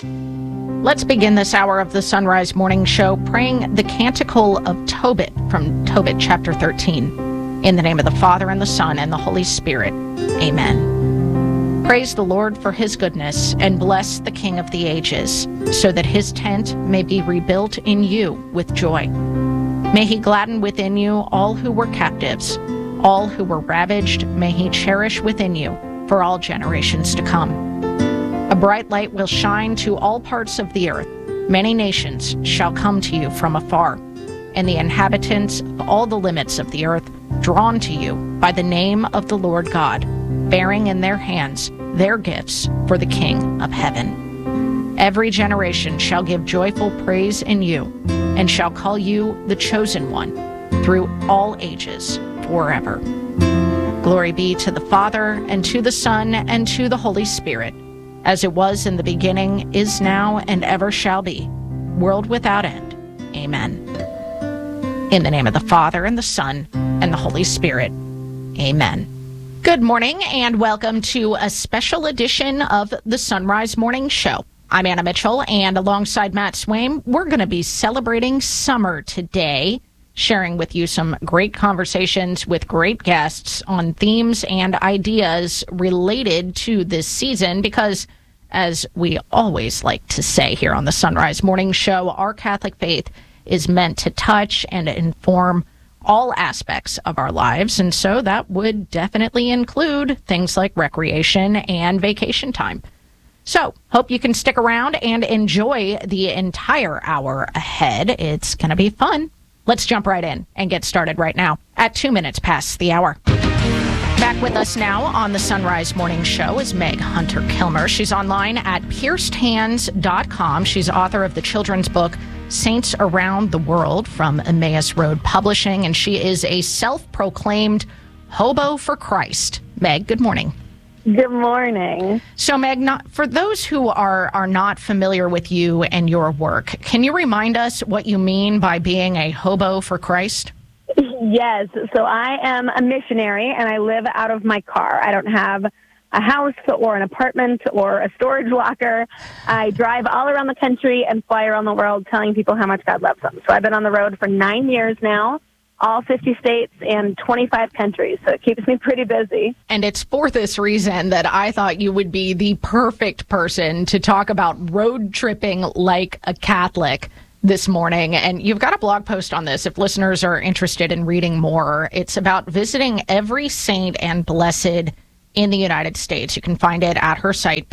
Let's begin this hour of the Sunrise Morning Show praying the Canticle of Tobit from Tobit chapter 13. In the name of the Father, and the Son, and the Holy Spirit. Amen. Praise the Lord for his goodness, and bless the King of the ages, so that his tent may be rebuilt in you with joy. May he gladden within you all who were captives. All who were ravaged may he cherish within you for all generations to come. A bright light will shine to all parts of the earth. Many nations shall come to you from afar, and the inhabitants of all the limits of the earth drawn to you by the name of the Lord God, bearing in their hands their gifts for the King of heaven. Every generation shall give joyful praise in you, and shall call you the chosen one through all ages forever. Glory be to the Father, and to the Son, and to the Holy Spirit, as it was in the beginning, is now, and ever shall be, world without end. Amen. In the name of the Father, and the Son, and the Holy Spirit. Amen. Good morning, and welcome to a special edition of the Sunrise Morning Show. I'm Anna Mitchell, and alongside Matt Swaim, we're going to be celebrating summer today, sharing with you some great conversations with great guests on themes and ideas related to this season, because as we always like to say here on the Sunrise Morning Show, our Catholic faith is meant to touch and inform all aspects of our lives, and so that would definitely include things like recreation and vacation time. So, hope you can stick around and enjoy the entire hour ahead. It's going to be fun. Let's jump right in and get started right now at 2 minutes past the hour. Back with us now on the Sunrise Morning Show is Meg Hunter Kilmer. She's online at piercedhands.com. She's author of the children's book Saints Around the World from Emmaus Road Publishing, and she is a self-proclaimed hobo for Christ. Meg, good morning. Good morning. So, Meg, for those who are not familiar with you and your work, can you remind us what you mean by being a hobo for Christ? Yes. So I am a missionary, and I live out of my car. I don't have a house or an apartment or a storage locker. I drive all around the country and fly around the world telling people how much God loves them. So I've been on the road for 9 years now, all 50 states and 25 countries, so it keeps me pretty busy. And it's for this reason that I thought you would be the perfect person to talk about road tripping like a Catholic this morning. And you've got a blog post on this if listeners are interested in reading more. It's about visiting every saint and blessed in the United States. You can find it at her site,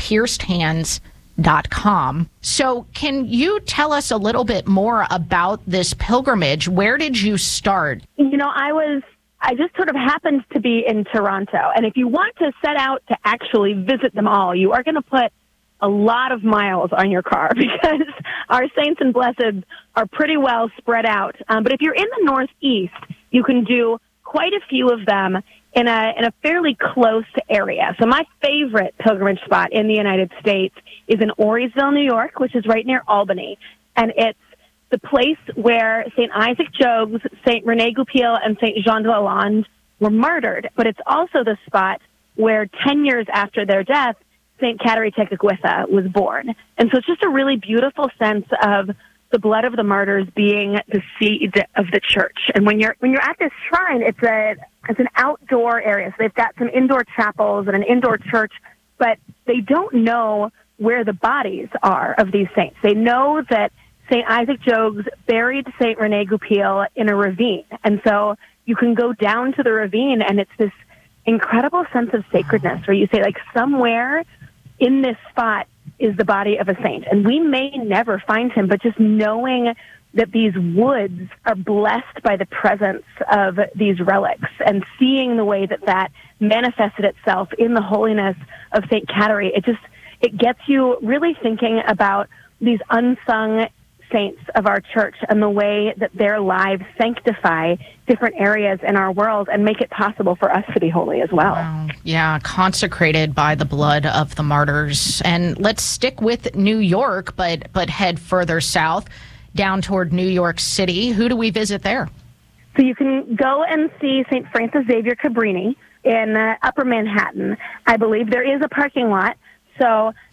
piercedhands.com. So can you tell us a little bit more about this pilgrimage? Where did you start? You know, I just sort of happened to be in Toronto. And if you want to set out to actually visit them all, you are going to put a lot of miles on your car because our saints and blesseds are pretty well spread out. But if you're in the Northeast, you can do quite a few of them in a fairly close area. So my favorite pilgrimage spot in the United States is in Orisville, New York, which is right near Albany. And it's the place where St. Isaac Jogues, St. Rene Goupil, and St. Jean de Lalande were martyred. But it's also the spot where 10 years after their death, St. Kateri Tekakwitha was born. And so it's just a really beautiful sense of the blood of the martyrs being the seed of the church. And when you're at this shrine, it's an outdoor area. So they've got some indoor chapels and an indoor church, but they don't know where the bodies are of these saints. They know that St. Isaac Jogues buried St. Rene Goupil in a ravine. And so you can go down to the ravine, and it's this incredible sense of sacredness where you say, like, somewhere in this spot is the body of a saint. And we may never find him, but just knowing that these woods are blessed by the presence of these relics and seeing the way that that manifested itself in the holiness of St. Kateri, it gets you really thinking about these unsung saints of our church and the way that their lives sanctify different areas in our world and make it possible for us to be holy as well. Wow. Yeah, consecrated by the blood of the martyrs. And let's stick with New York, but head further south, down toward New York City. Who do we visit there? So you can go and see St. Francis Xavier Cabrini in Upper Manhattan. I believe there is a parking lot. So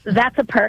that's a perk.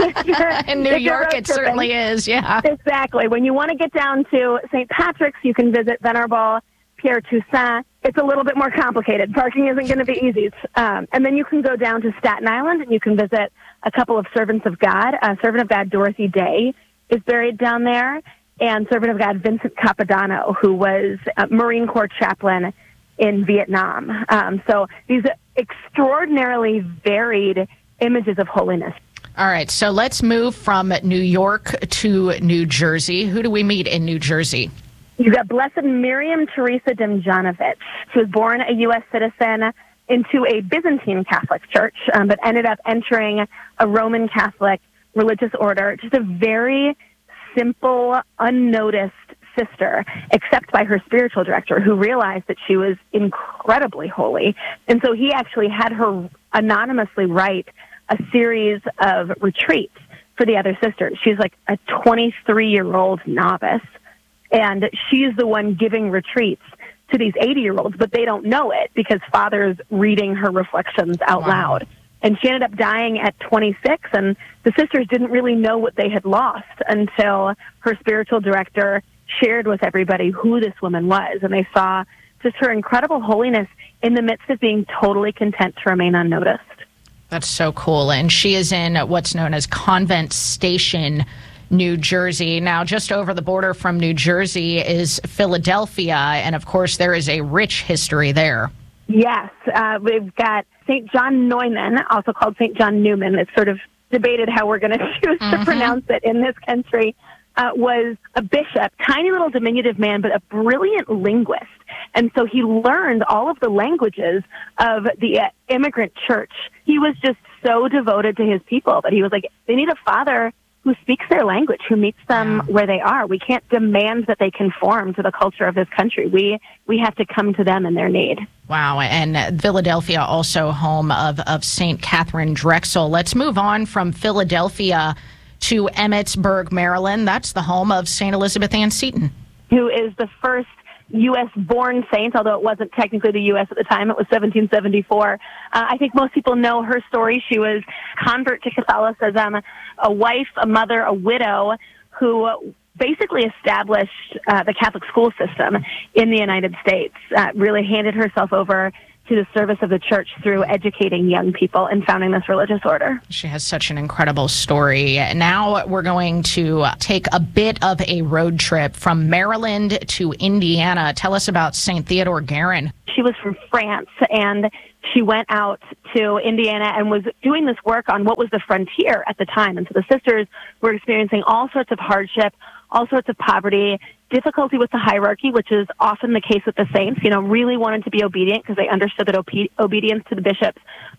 In New York, it certainly is, yeah. Exactly. When you want to get down to St. Patrick's, you can visit Venerable Pierre Toussaint. It's a little bit more complicated. Parking isn't going to be easy. And then you can go down to Staten Island, and you can visit a couple of servants of God. Servant of God Dorothy Day is buried down there, and servant of God Vincent Capodanno, who was a Marine Corps chaplain in Vietnam. So these extraordinarily varied images of holiness. All right, so let's move from New York to New Jersey. Who do we meet in New Jersey? You've got Blessed Miriam Teresa Demjanovic. She was born a U.S. citizen into a Byzantine Catholic church, but ended up entering a Roman Catholic religious order. Just a very simple, unnoticed sister, except by her spiritual director, who realized that she was incredibly holy. And so he actually had her anonymously write a series of retreats for the other sisters. She's like a 23-year-old novice, and she's the one giving retreats to these 80-year-olds, but they don't know it because Father's reading her reflections out loud. And she ended up dying at 26, and the sisters didn't really know what they had lost until her spiritual director shared with everybody who this woman was, and they saw just her incredible holiness in the midst of being totally content to remain unnoticed. That's so cool. And she is in what's known as Convent Station, New Jersey. Now, just over the border from New Jersey is Philadelphia, and of course there is a rich history there. Yes, we've got St. John Neumann, also called St. John Newman. It's sort of debated how we're going to choose to pronounce it in this country. Was a bishop, tiny little diminutive man, but a brilliant linguist. And so he learned all of the languages of the immigrant church. He was just so devoted to his people that he was like, they need a father who speaks their language, who meets them where they are. We can't demand that they conform to the culture of this country. We have to come to them in their need. Wow. And Philadelphia, also home of St. Catherine Drexel. Let's move on from Philadelphia to Emmitsburg, Maryland. That's the home of St. Elizabeth Ann Seton, who is the first U.S.-born saint, although it wasn't technically the U.S. at the time. It was 1774. I think most people know her story. She was a convert to Catholicism, a wife, a mother, a widow, who basically established the Catholic school system in the United States, really handed herself over to the service of the church through educating young people and founding this religious order. She has such an incredible story. Now we're going to take a bit of a road trip from Maryland to Indiana. Tell us about St. Theodore Guerin. She was from France, and she went out to Indiana and was doing this work on what was the frontier at the time. And so the sisters were experiencing all sorts of hardship, all sorts of poverty, difficulty with the hierarchy, which is often the case with the saints, really wanted to be obedient because they understood that obedience to the bishops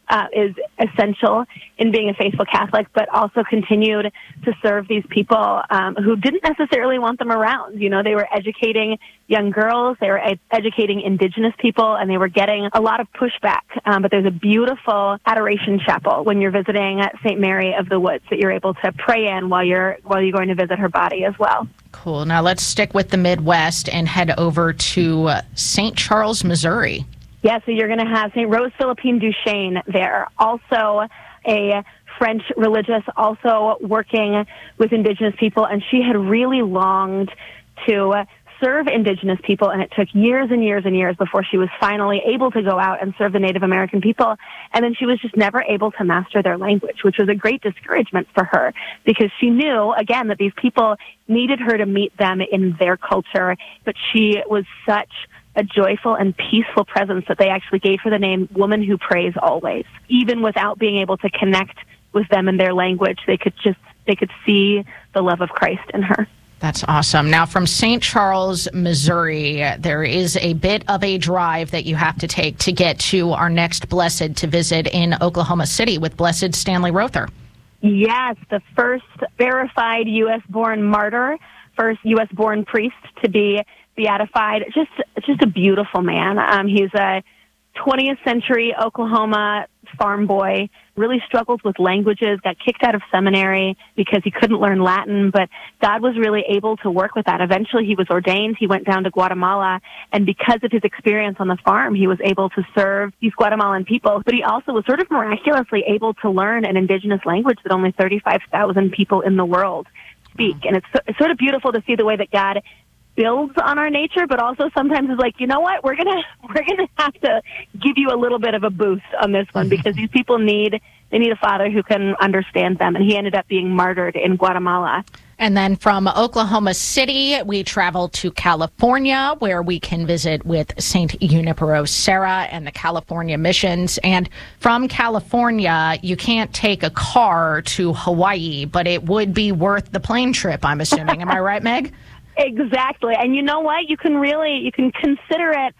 is essential in being a faithful Catholic, but also continued to serve these people who didn't necessarily want them around. They were educating young girls, they were educating indigenous people, and they were getting a lot of pushback. But there's a beautiful adoration chapel when you're visiting St. Mary of the Woods that you're able to pray in while you're going to visit her body as well. Cool. Now let's stick with the Midwest and head over to St. Charles, Missouri. Yeah, so you're going to have St. Rose Philippine Duchesne there, also a French religious, also working with indigenous people, and she had really longed to serve indigenous people, and it took years and years and years before she was finally able to go out and serve the Native American people. And then she was just never able to master their language, which was a great discouragement for her because she knew, again, that these people needed her to meet them in their culture. But she was such a joyful and peaceful presence that they actually gave her the name Woman Who Prays Always. Even without being able to connect with them in their language, they could see the love of Christ in her. That's awesome. Now, from St. Charles, Missouri, there is a bit of a drive that you have to take to get to our next blessed to visit in Oklahoma City with Blessed Stanley Rother. Yes, the first verified U.S.-born martyr, first U.S.-born priest to be beatified. Just a beautiful man. He's a 20th century Oklahoma farm boy really struggled with languages, got kicked out of seminary because he couldn't learn Latin, but God was really able to work with that. Eventually he was ordained. He went down to Guatemala, and because of his experience on the farm, he was able to serve these Guatemalan people, but he also was sort of miraculously able to learn an indigenous language that only 35,000 people in the world speak. And it's sort of beautiful to see the way that God builds on our nature, but also sometimes is like, you know what, we're gonna have to give you a little bit of a boost on this one, because these people need a father who can understand them. And he ended up being martyred in Guatemala. And then from Oklahoma City, we travel to California, where we can visit with St. Junipero Serra and the California Missions. And from California, you can't take a car to Hawaii, but it would be worth the plane trip, I'm assuming. Am I right, Meg? Exactly. And you know what? You can consider it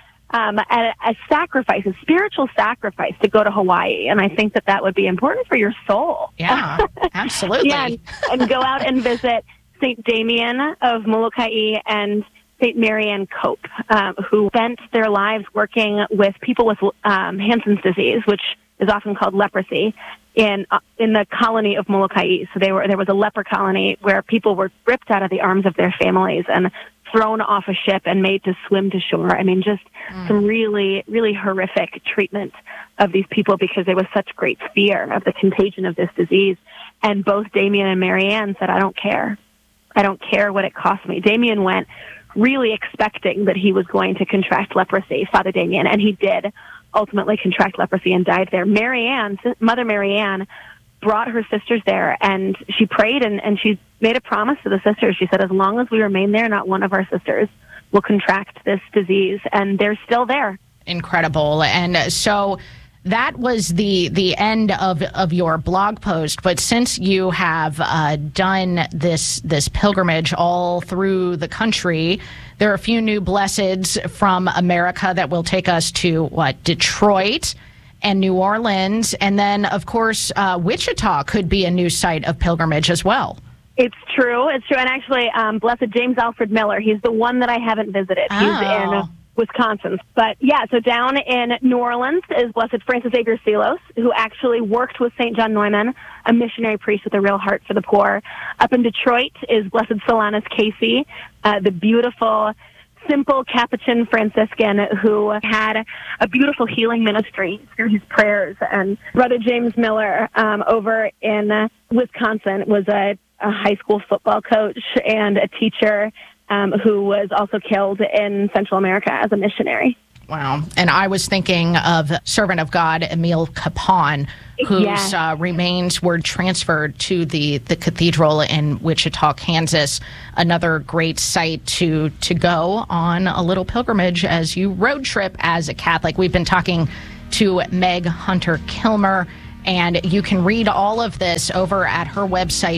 a sacrifice, a spiritual sacrifice to go to Hawaii. And I think that would be important for your soul. Yeah, absolutely. Yeah, and go out and visit St. Damien of Molokai and St. Marianne Cope, who spent their lives working with people with Hansen's disease, which is often called leprosy, in the colony of Molokai. So there was a leper colony where people were ripped out of the arms of their families and thrown off a ship and made to swim to shore. I mean, just some really, really horrific treatment of these people, because there was such great fear of the contagion of this disease. And both Damien and Marianne said, I don't care. I don't care what it costs me. Damien went really expecting that he was going to contract leprosy, Father Damien, and he did ultimately contract leprosy and died there. Mother Marianne, brought her sisters there, and she prayed and she made a promise to the sisters. She said, as long as we remain there, not one of our sisters will contract this disease, and they're still there. Incredible. And so that was the end of your blog post. But since you have done this pilgrimage all through the country, there are a few new blesseds from America that will take us to Detroit and New Orleans, and then of course Wichita could be a new site of pilgrimage as well. It's true. And actually, Blessed James Alfred Miller, he's the one that I haven't visited. Oh. He's in Wisconsin. But yeah, so down in New Orleans is Blessed Francis Xavier Sealos, who actually worked with St. John Neumann, a missionary priest with a real heart for the poor. Up in Detroit is Blessed Solanus Casey, the beautiful, simple Capuchin Franciscan who had a beautiful healing ministry through his prayers. And Brother James Miller over in Wisconsin was a high school football coach and a teacher who was also killed in Central America as a missionary. Wow. And I was thinking of servant of God, Emil Capon, whose remains were transferred to the cathedral in Wichita, Kansas. Another great site to go on a little pilgrimage as you road trip as a Catholic. We've been talking to Meg Hunter Kilmer, and you can read all of this over at her website,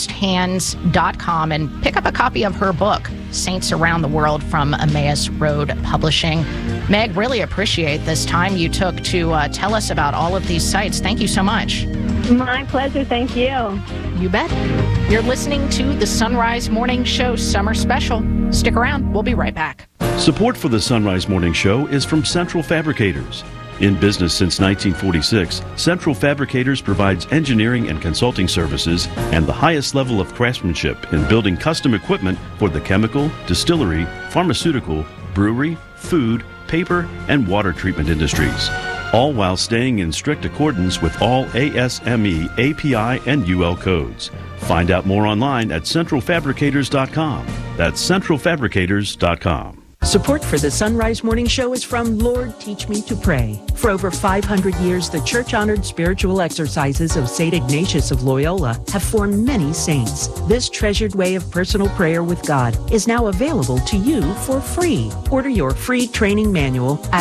piercedhands.com, and pick up a copy of her book, Saints Around the World, from Emmaus Road Publishing. Meg, really appreciate this time you took to tell us about all of these sites. Thank you so much. My pleasure. Thank you. You bet. You're listening to the Sunrise Morning Show Summer Special. Stick around. We'll be right back. Support for the Sunrise Morning Show is from Central Fabricators. In business since 1946, Central Fabricators provides engineering and consulting services and the highest level of craftsmanship in building custom equipment for the chemical, distillery, pharmaceutical, brewery, food, paper, and water treatment industries, all while staying in strict accordance with all ASME, API, and UL codes. Find out more online at centralfabricators.com. That's centralfabricators.com. Support for the Sunrise Morning Show is from Lord Teach Me to Pray. For over 500 years, the church-honored spiritual exercises of St. Ignatius of Loyola have formed many saints. This treasured way of personal prayer with God is now available to you for free. Order your free training manual at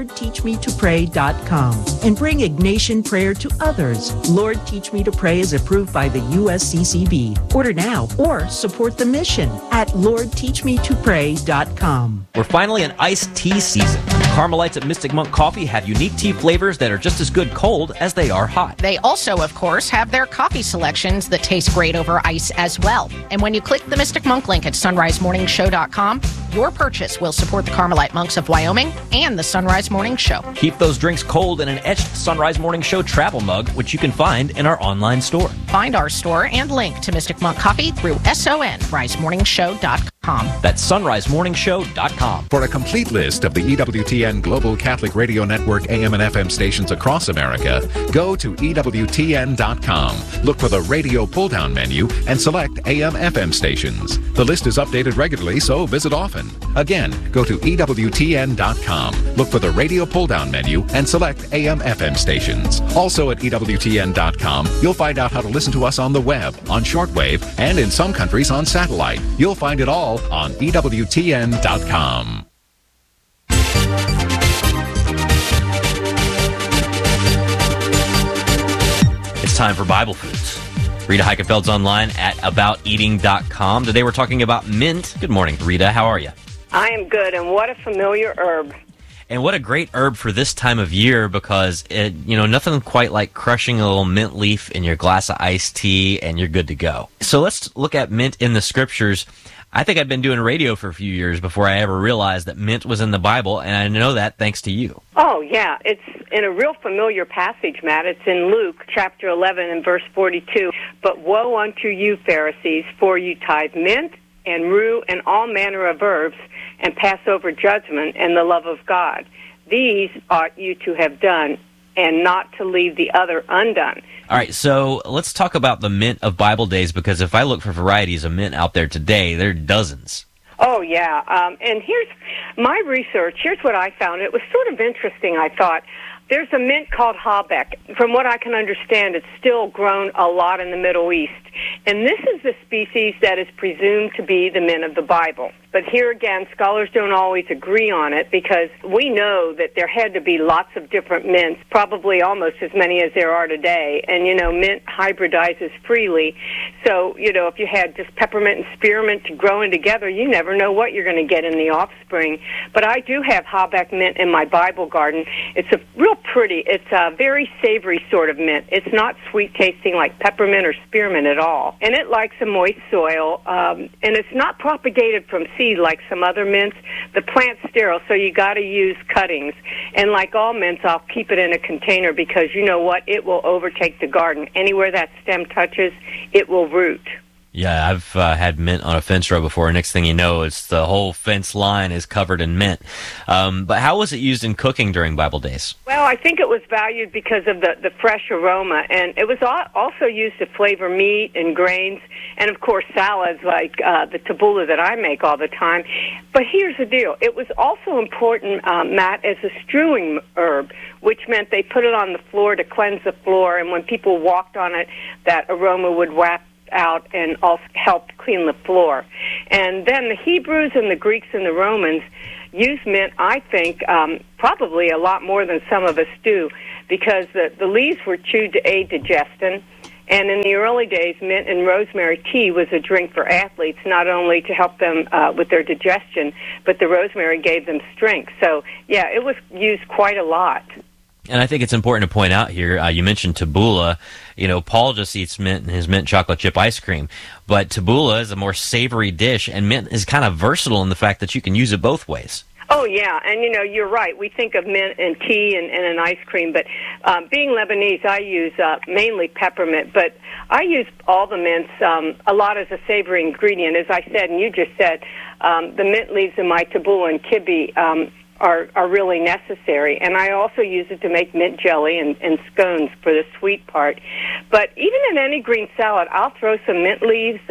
LordTeachMeToPray.com and bring Ignatian prayer to others. Lord Teach Me to Pray is approved by the USCCB. Order now or support the mission at LordTeachMeToPray.com. We're finally in iced tea season. Carmelites at Mystic Monk Coffee have unique tea flavors that are just as good cold as they are hot. They also, of course, have their coffee selections that taste great over ice as well. And when you click the Mystic Monk link at sunrisemorningshow.com, Your purchase will support the Carmelite Monks of Wyoming and the Sunrise Morning Show. Keep those drinks cold in an etched Sunrise Morning Show travel mug, which you can find in our online store. Find our store and link to Mystic Monk Coffee through sonrisemorningshow.com. That's sonrisemorningshow.com. For a complete list of the EWTN Global Catholic Radio Network AM and FM stations across America, go to EWTN.com. Look for the radio pull-down menu and select AM/FM stations. The list is updated regularly, so visit often. Again, go to EWTN.com. Look for the radio pull-down menu and select AM/FM stations. Also at EWTN.com, you'll find out how to listen to us on the web, on shortwave, and in some countries on satellite. You'll find it all on EWTN.com. It's time for Bible Foods. Rita Heikenfeld's online at abouteating.com. Today we're talking about mint. Good morning, Rita. How are you? I am good, and what a familiar herb. And what a great herb for this time of year, because nothing quite like crushing a little mint leaf in your glass of iced tea and you're good to go. So let's look at mint in the scriptures. I think I'd been doing radio for a few years before I ever realized that mint was in the Bible, and I know that thanks to you. Oh, yeah. It's in a real familiar passage, Matt. It's in Luke chapter 11 and verse 42. But woe unto you, Pharisees, for you tithe mint and rue and all manner of herbs, and pass over judgment and the love of God. These ought you to have done, and not to leave the other undone. All right, so let's talk about the mint of Bible days, because if I look for varieties of mint out there today, there are dozens. Oh, yeah. And here's my research. Here's what I found. It was sort of interesting, I thought. There's a mint called Habeck. From what I can understand, it's still grown a lot in the Middle East. And this is the species that is presumed to be the mint of the Bible. But here again, scholars don't always agree on it, because we know that there had to be lots of different mints, probably almost as many as there are today. And, mint hybridizes freely. So, if you had just peppermint and spearmint growing together, you never know what you're going to get in the offspring. But I do have Habeck mint in my Bible garden. It's a real pretty, it's a very savory sort of mint. It's not sweet tasting like peppermint or spearmint at all. And it likes a moist soil, and it's not propagated from seed like some other mints. The plant's sterile, so you got to use cuttings. And like all mints, I'll keep it in a container, because you know what? It will overtake the garden. Anywhere that stem touches, it will root. Yeah, I've had mint on a fence row before. Next thing you know, it's the whole fence line is covered in mint. But how was it used in cooking during Bible days? Well, I think it was valued because of the fresh aroma, and it was also used to flavor meat and grains, and of course salads like the tabbouleh that I make all the time. But here's the deal. It was also important, Matt, as a strewing herb, which meant they put it on the floor to cleanse the floor, and when people walked on it, that aroma would wrap out and also help clean the floor. And then the Hebrews and the Greeks and the Romans used mint, I think, probably a lot more than some of us do, because the leaves were chewed to aid digestion. And in the early days, mint and rosemary tea was a drink for athletes, not only to help them with their digestion, but the rosemary gave them strength. So, yeah, it was used quite a lot. And I think it's important to point out here, you mentioned tabbouleh. Paul just eats mint in his mint chocolate chip ice cream. But tabbouleh is a more savory dish, and mint is kind of versatile in the fact that you can use it both ways. Oh, yeah, and you're right. We think of mint and tea and an ice cream, but being Lebanese, I use mainly peppermint, but I use all the mints a lot as a savory ingredient. As I said, and you just said, the mint leaves in my tabbouleh and kibbe are really necessary. And I also use it to make mint jelly and scones for the sweet part. But even in any green salad, I'll throw some mint leaves,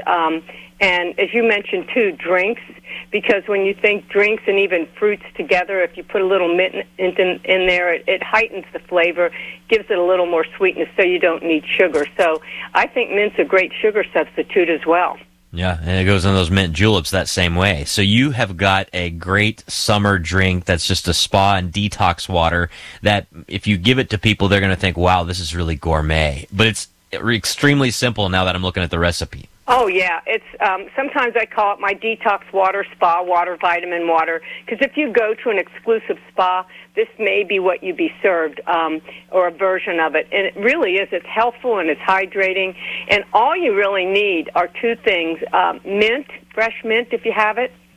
and as you mentioned too, drinks, because when you think drinks and even fruits together, if you put a little mint in there, it heightens the flavor, gives it a little more sweetness, so you don't need sugar. So I think mint's a great sugar substitute as well. Yeah, and it goes in those mint juleps that same way. So you have got a great summer drink that's just a spa and detox water that if you give it to people, they're going to think, wow, this is really gourmet. But it's extremely simple now that I'm looking at the recipe. Oh, yeah. It's sometimes I call it my detox water, spa water, vitamin water, because if you go to an exclusive spa, this may be what you be served, or a version of it. And it really is. It's healthful and it's hydrating. And all you really need are two things, mint, fresh mint if you have it,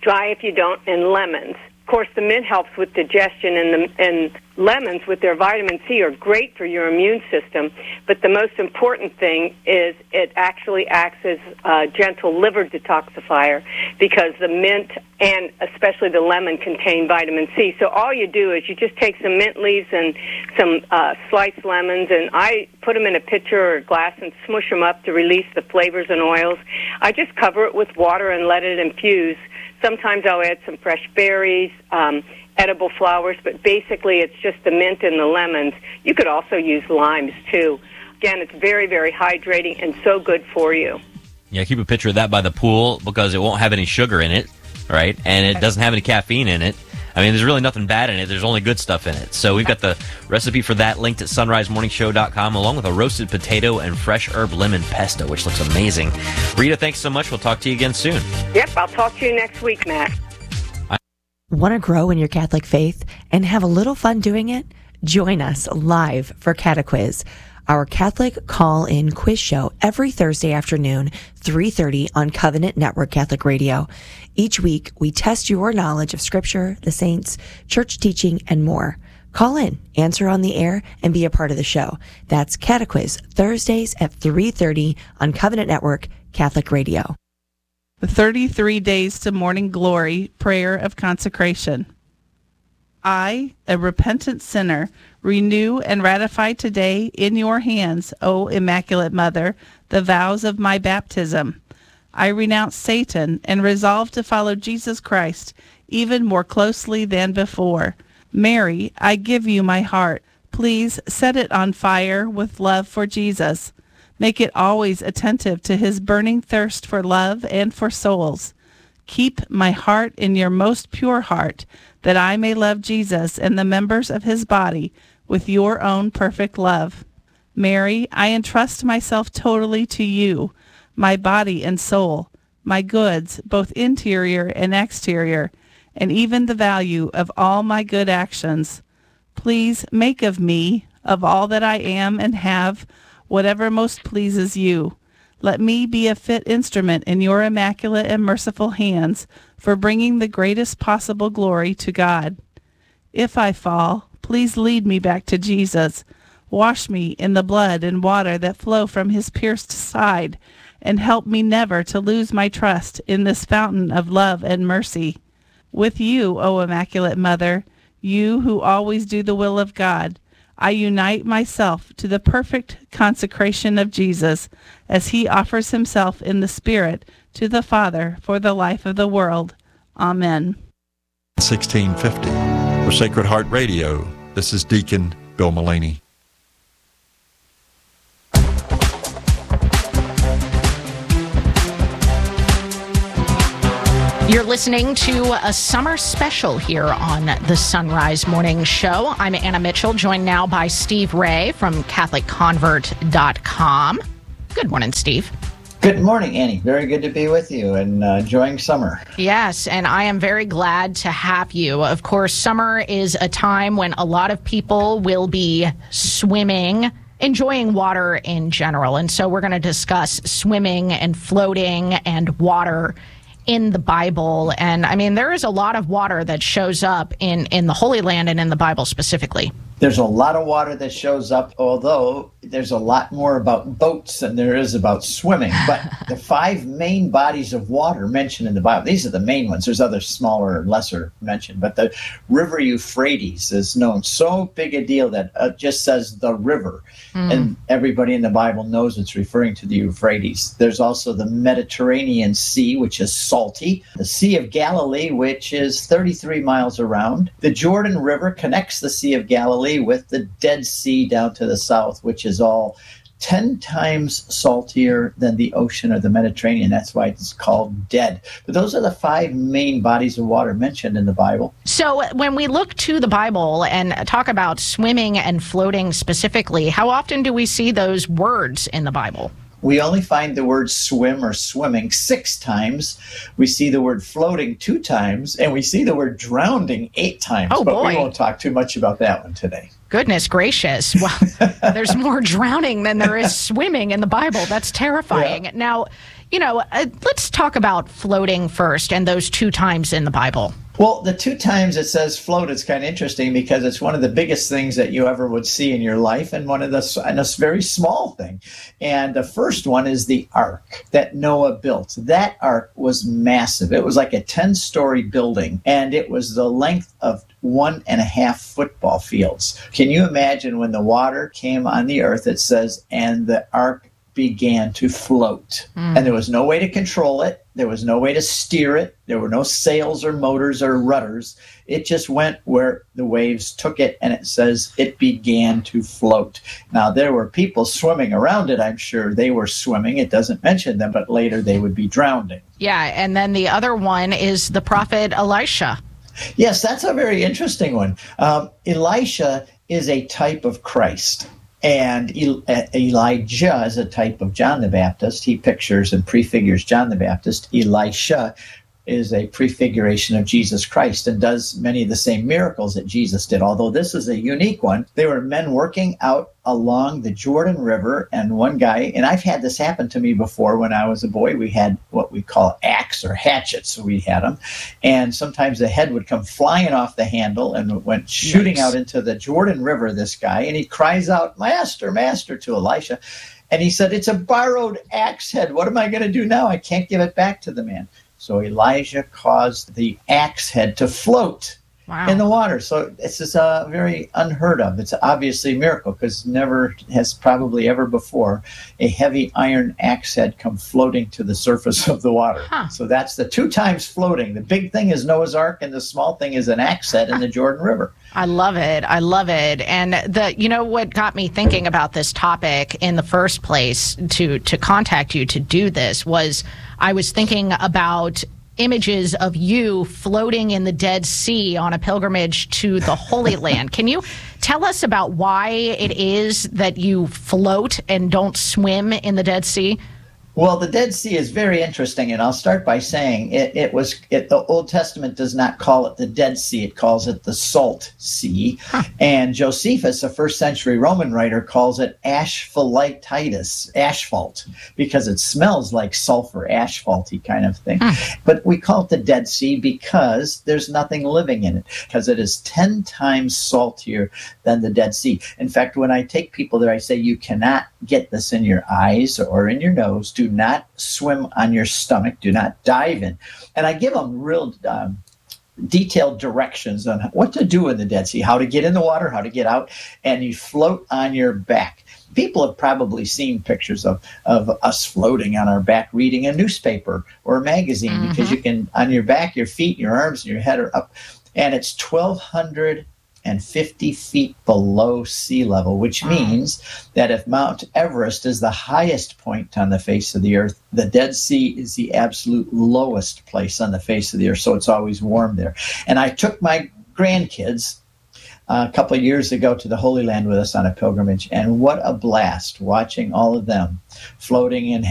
dry if you don't, and lemons. Of course, the mint helps with digestion, and lemons with their vitamin C are great for your immune system. But the most important thing is it actually acts as a gentle liver detoxifier, because the mint and especially the lemon contain vitamin C. So all you do is you just take some mint leaves and some sliced lemons, and I put them in a pitcher or a glass and smush them up to release the flavors and oils. I just cover it with water and let it infuse. Sometimes I'll add some fresh berries, edible flowers, but basically it's just the mint and the lemons. You could also use limes, too. Again, it's very, very hydrating and so good for you. Yeah, keep a picture of that by the pool because it won't have any sugar in it, right? And it doesn't have any caffeine in it. I mean, there's really nothing bad in it. There's only good stuff in it. So we've got the recipe for that linked at sunrisemorningshow.com, along with a roasted potato and fresh herb lemon pesto, which looks amazing. Rita, thanks so much. We'll talk to you again soon. Yep, I'll talk to you next week, Matt. Want to grow in your Catholic faith and have a little fun doing it? Join us live for Catequiz, our Catholic call-in quiz show every Thursday afternoon, 3:30 on Covenant Network Catholic Radio. Each week, we test your knowledge of Scripture, the saints, church teaching, and more. Call in, answer on the air, and be a part of the show. That's Catequiz, Thursdays at 3:30 on Covenant Network Catholic Radio. 33 Days to Morning Glory, Prayer of Consecration. I, a repentant sinner, renew and ratify today in your hands, O Immaculate Mother, the vows of my baptism. I renounce Satan and resolve to follow Jesus Christ even more closely than before. Mary, I give you my heart. Please set it on fire with love for Jesus. Make it always attentive to his burning thirst for love and for souls. Keep my heart in your most pure heart, that I may love Jesus and the members of his body with your own perfect love. Mary, I entrust myself totally to you, my body and soul, my goods, both interior and exterior, and even the value of all my good actions. Please make of me, of all that I am and have, whatever most pleases you. Let me be a fit instrument in your immaculate and merciful hands for bringing the greatest possible glory to God. If I fall, please lead me back to Jesus. Wash me in the blood and water that flow from his pierced side, and help me never to lose my trust in this fountain of love and mercy. With you, O Immaculate Mother, you who always do the will of God, I unite myself to the perfect consecration of Jesus as he offers himself in the Spirit to the Father for the life of the world. Amen. 1650. For Sacred Heart Radio, this is Deacon Bill Mullaney. You're listening to a summer special here on the Sunrise Morning Show. I'm Anna Mitchell, joined now by Steve Ray from CatholicConvert.com. Good morning, Steve. Good morning, Annie. Very good to be with you and enjoying summer. Yes, and I am very glad to have you. Of course, summer is a time when a lot of people will be swimming, enjoying water in general. And so we're going to discuss swimming and floating and water in the Bible. And I mean, there is a lot of water that shows up in the Holy Land and in the Bible specifically. There's a lot of water that shows up, although there's a lot more about boats than there is about swimming. But the 5 main bodies of water mentioned in the Bible, these are the main ones. There's other smaller and lesser mentioned. But the river Euphrates is known, so big a deal that it just says the river. And everybody in the Bible knows it's referring to the Euphrates. There's also the Mediterranean Sea, which is salty. The Sea of Galilee, which is 33 miles around. The Jordan River connects the Sea of Galilee with the Dead Sea down to the south, which is all 10 times saltier than the ocean or the Mediterranean. That's why it's called dead. But those are the 5 main bodies of water mentioned in the Bible. So when we look to the Bible and talk about swimming and floating specifically, how often do we see those words in the Bible? We only find the word swim or swimming 6 times. We see the word floating 2 times, and we see the word drowning 8 times. Oh, but boy. we won't talk too much about that one today. Goodness gracious. Well, there's more drowning than there is swimming in the Bible. That's terrifying. Yeah. Now, let's talk about floating first and those 2 times in the Bible. Well, the 2 times it says float, it's kind of interesting because it's one of the biggest things that you ever would see in your life, and and a very small thing. And the first one is the ark that Noah built. That ark was massive. It was like a 10-story building, and it was the length of 1.5 football fields. Can you imagine when the water came on the earth, it says, and the ark began to float. And there was no way to control it. There was no way to steer it. There were no sails or motors or rudders. It just went where the waves took it, and it says it began to float. Now, there were people swimming around it, I'm sure. They were swimming. It doesn't mention them, but later they would be drowning. Yeah, and then the other one is the prophet Elisha. Yes, that's a very interesting one. Elisha is a type of Christ. And Elijah is a type of John the Baptist. He pictures and prefigures John the Baptist. Elisha is a prefiguration of Jesus Christ and does many of the same miracles that Jesus did, although this is a unique one. They were men working out along the Jordan River, and one guy, and I've had this happen to me before when I was a boy, we had what we call axe or hatchets, so we had them, and sometimes the head would come flying off the handle and went shooting out into the Jordan River, this guy, and he cries out, "Master, Master," to Elisha, and he said, "It's a borrowed axe head. What am I going to do now? I can't give it back to the man." So Elijah caused the axe head to float in the water. So this is very unheard of. It's obviously a miracle because never has probably ever before a heavy iron axe head come floating to the surface of the water. So that's the 2 times floating. The big thing is Noah's Ark, and the small thing is an axe head in the Jordan River. I love it. I love it. And what got me thinking about this topic in the first place to contact you to do this was I was thinking about images of you floating in the Dead Sea on a pilgrimage to the Holy Land. Can you tell us about why it is that you float and don't swim in the Dead Sea? Well, the Dead Sea is very interesting, and I'll start by saying the Old Testament does not call it the Dead Sea, it calls it the Salt Sea. And Josephus, a first century Roman writer, calls it asphaltitis, asphalt, because it smells like sulfur, asphalty kind of thing. But we call it the Dead Sea because there's nothing living in it, because it is 10 times saltier than the Dead Sea. In fact, when I take people there, I say, you cannot get this in your eyes or in your nose. Do not swim on your stomach. Do not dive in. And I give them real detailed directions on what to do in the Dead Sea, how to get in the water, how to get out, and you float on your back. People have probably seen pictures of us floating on our back reading a newspaper or a magazine because you can, on your back, your feet, your arms, and your head are up. And it's 1,250 feet below sea level, which means that if Mount Everest is the highest point on the face of the earth, the Dead Sea is the absolute lowest place on the face of the earth, so it's always warm there. And I took my grandkids a couple of years ago to the Holy Land with us on a pilgrimage, and what a blast watching all of them floating in